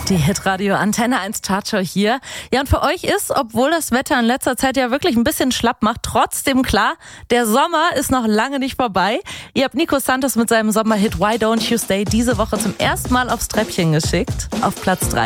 Die Hitradio Antenne 1 Chartshow hier. Ja, und für euch ist, obwohl das Wetter in letzter Zeit ja wirklich ein bisschen schlapp macht, trotzdem klar, der Sommer ist noch lange nicht vorbei. Ihr habt Nico Santos mit seinem Sommerhit Why Don't You Stay diese Woche zum ersten Mal aufs Treppchen geschickt. Auf Platz 3